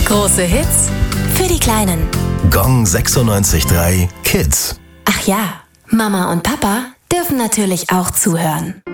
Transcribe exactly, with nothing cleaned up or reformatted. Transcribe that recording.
Große Hits für die Kleinen. Gong sechsundneunzig Komma drei Kids. Ach ja, Mama und Papa dürfen natürlich auch zuhören.